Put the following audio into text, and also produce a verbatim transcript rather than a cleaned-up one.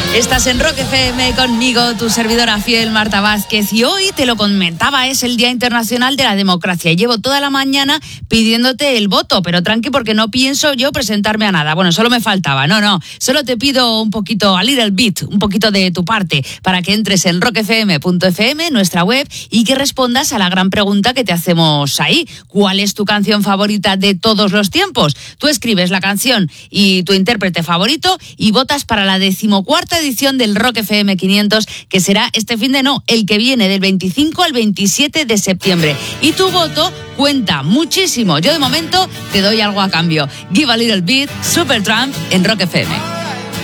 Estás en Rock F M conmigo, tu servidora fiel Marta Vázquez, y hoy te lo comentaba, es el Día Internacional de la Democracia. Llevo toda la mañana pidiéndote el voto, pero tranqui, porque no pienso yo presentarme a nada. Bueno, solo me faltaba, no, no, solo te pido un poquito, a little bit, un poquito de tu parte, para que entres en rock f m punto f m, nuestra web, y que respondas a la gran pregunta que te hacemos ahí. ¿Cuál es tu canción favorita de todos los tiempos? Tú escribes la canción y tu intérprete favorito y votas para la decimocuarta edición del Rock F M quinientos, que será este fin de no, el que viene, del veinticinco al veintisiete de septiembre. Y tu voto cuenta muchísimo. Yo de momento te doy algo a cambio. Give a little bit, Supertramp en Rock F M.